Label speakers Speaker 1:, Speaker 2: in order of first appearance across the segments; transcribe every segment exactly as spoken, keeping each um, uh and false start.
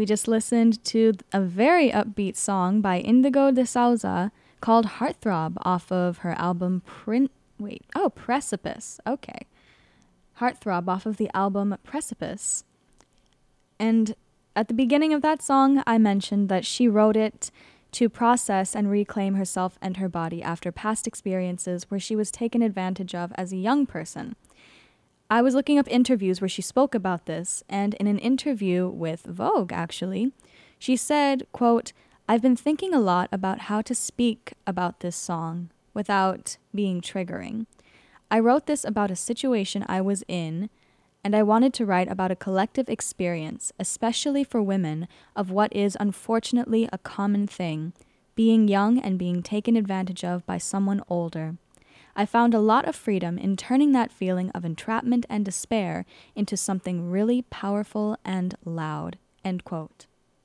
Speaker 1: We just listened to a very upbeat song by Indigo de Souza called Heartthrob off of her album Print. Wait, oh, Precipice. Okay. Heartthrob off of the album Precipice. And at the beginning of that song, I mentioned that she wrote it to process and reclaim herself and her body after past experiences where she was taken advantage of as a young person. I was looking up interviews where she spoke about this, and in an interview with Vogue, actually, she said, quote, "I've been thinking a lot about how to speak about this song without being triggering. I wrote this about a situation I was in, and I wanted to write about a collective experience, especially for women, of what is unfortunately a common thing, being young and being taken advantage of by someone older. I found a lot of freedom in turning that feeling of entrapment and despair into something really powerful and loud." End quote.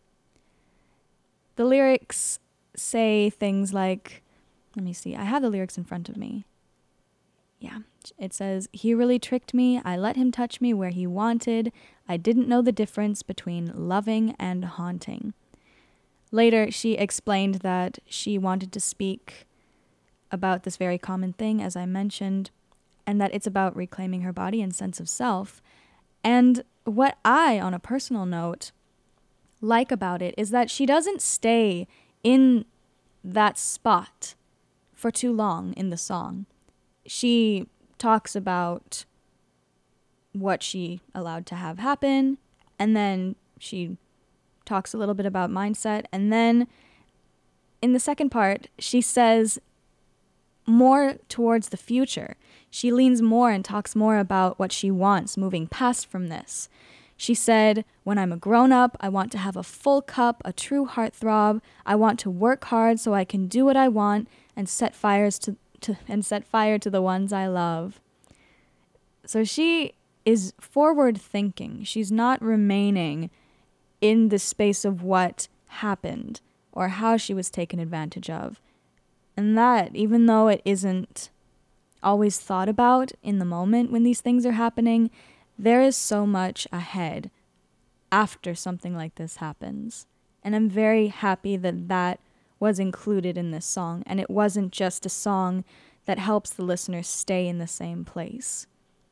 Speaker 1: The lyrics say things like, let me see, I have the lyrics in front of me. Yeah, it says, "He really tricked me. I let him touch me where he wanted. I didn't know the difference between loving and haunting." Later, she explained that she wanted to speak about this very common thing, as I mentioned, and that it's about reclaiming her body and sense of self. And what I, on a personal note, like about it is that she doesn't stay in that spot for too long in the song. She talks about what she allowed to have happen, and then she talks a little bit about mindset, and then in the second part, she says more towards the future. She leans more and talks more about what she wants moving past from this. She said, "When I'm a grown-up, I want to have a full cup, a true heartthrob. I want to work hard so I can do what I want and set fires to, to and set fire to the ones I love." So she is forward thinking. She's not remaining in the space of what happened or how she was taken advantage of. And that, even though it isn't always thought about in the moment when these things are happening, there is so much ahead after something like this happens. And I'm very happy that that was included in this song, and it wasn't just a song that helps the listener stay in the same place.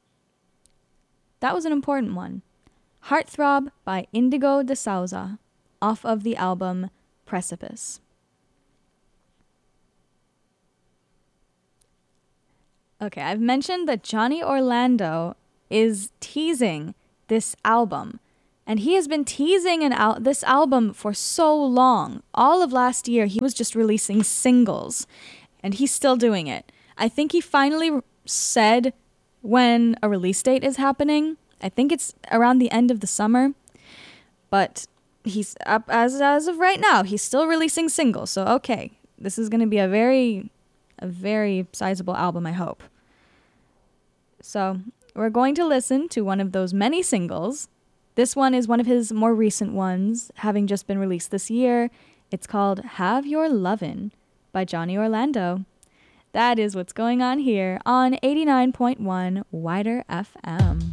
Speaker 1: That was an important one. Heartthrob by Indigo de Souza, off of the album Precipice. Okay, I've mentioned that Johnny Orlando is teasing this album, and he has been teasing an al- this album for so long. All of last year, he was just releasing singles, and he's still doing it. I think he finally re- said when a release date is happening. I think it's around the end of the summer, but he's up as as of right now. He's still releasing singles, so okay, this is going to be a very, a very sizable album, I hope. So we're going to listen to one of those many singles. This one is one of his more recent ones, having just been released this year. It's called Have Your Lovin' by Johnny Orlando. That is what's going on here on eighty-nine point one Wider F M.